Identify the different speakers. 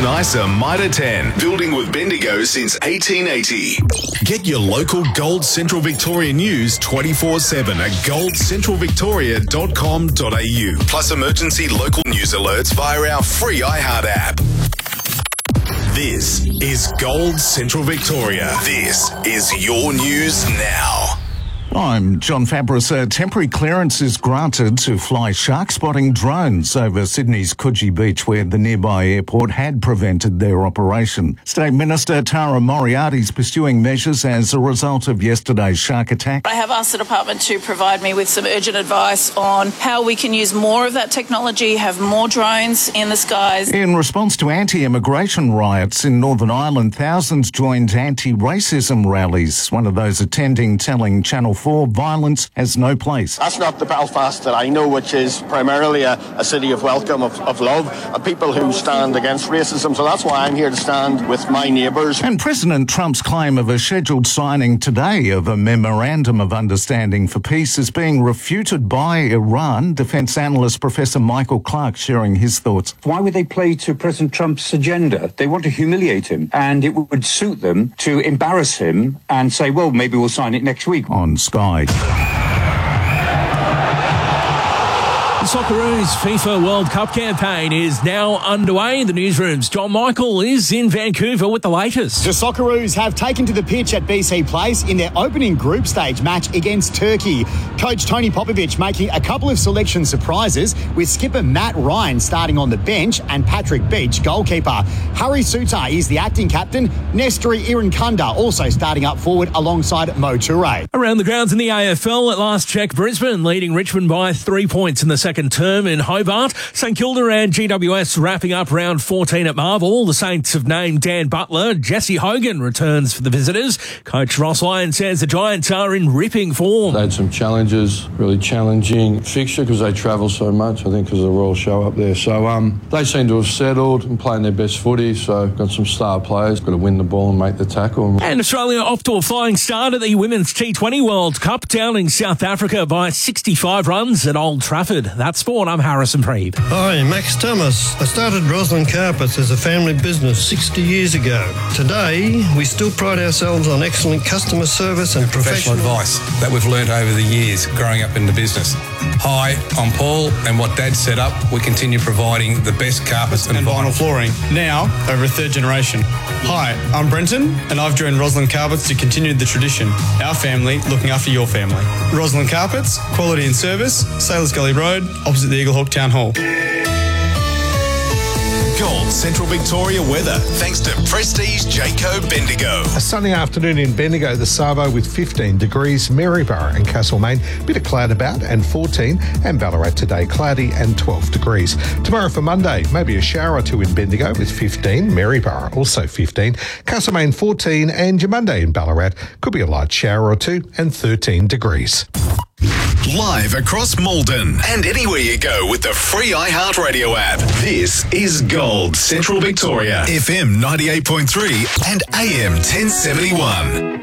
Speaker 1: Northern ISA Mitre 10, building with Bendigo since 1880. Get your local Gold Central Victoria news 24/7 at goldcentralvictoria.com.au. Plus emergency local news alerts via our free iHeart app. This is Gold Central Victoria. This is your news now.
Speaker 2: I'm John Fabris. A temporary clearance is granted to fly shark spotting drones over Sydney's Coogee Beach, where the nearby airport had prevented their operation. State Minister Tara Moriarty is pursuing measures as a result of yesterday's shark attack.
Speaker 3: I have asked the department to provide me with some urgent advice on how we can use more of that technology, have more drones in the skies.
Speaker 2: In response to anti-immigration riots in Northern Ireland, thousands joined anti-racism rallies. One of those attending telling Channel 4 violence has no place.
Speaker 4: That's not the Belfast that I know, which is primarily a city of welcome, of love, of people who stand against racism. So that's why I'm here to stand with my neighbours.
Speaker 2: And President Trump's claim of a scheduled signing today of a memorandum of understanding for peace is being refuted by Iran. Defence analyst Professor Michael Clark sharing his thoughts.
Speaker 5: Why would they play to President Trump's agenda? They want to humiliate him, and it would suit them to embarrass him and say, well, maybe we'll sign it next week.
Speaker 2: On Sky.
Speaker 6: The Socceroos FIFA World Cup campaign is now underway in the newsrooms. John Michael is in Vancouver with the latest.
Speaker 7: The Socceroos have taken to the pitch at BC Place in their opening group stage match against Turkey. Coach Tony Popovic making a couple of selection surprises, with skipper Matt Ryan starting on the bench and Patrick Beach goalkeeper. Harry Sutar is the acting captain. Nestri Irankunda also starting up forward alongside Mo Toure.
Speaker 6: Around the grounds in the AFL, at last check, Brisbane leading Richmond by 3 points in the second term in Hobart. St Kilda and GWS wrapping up round 14 at Marvel. The Saints have named Dan Butler. Jesse Hogan returns for the visitors. Coach Ross Lyon says the Giants are in ripping form.
Speaker 8: They had some challenges, really challenging fixture because they travel so much, I think because of the Royal Show up there. So they seem to have settled and playing their best footy, so got some star players, got to win the ball and make the tackle.
Speaker 6: And Australia off to a flying start at the Women's T20 World Cup, downing South Africa by 65 runs at Old Trafford. That's sport. I'm Harrison Preeb.
Speaker 9: Hi, Max Thomas. I started Roslyn Carpets as a family business 60 years ago. Today, we still pride ourselves on excellent customer service and professional
Speaker 10: advice that we've learnt over the years growing up in the business. Hi, I'm Paul, and what Dad set up, we continue providing the best carpets and vinyl
Speaker 11: flooring, now over a third generation. Hi, I'm Brenton, and I've joined Roslyn Carpets to continue the tradition. Our family looking after your family. Roslyn Carpets, quality and service, Sailors Gully Road, opposite the Eaglehawk Town Hall.
Speaker 1: Gold Central Victoria weather, thanks to Prestige Jayco Bendigo.
Speaker 12: A sunny afternoon in Bendigo, the Savo with 15 degrees, Maryborough and Castlemaine, bit of cloud about and 14, and Ballarat today cloudy and 12 degrees. Tomorrow for Monday, maybe a shower or two in Bendigo with 15, Maryborough also 15, Castlemaine 14, and your Monday in Ballarat could be a light shower or two and 13 degrees.
Speaker 1: Live across Malden and anywhere you go with the free iHeartRadio app. This is Gold Central Victoria, FM 98.3 and AM 1071.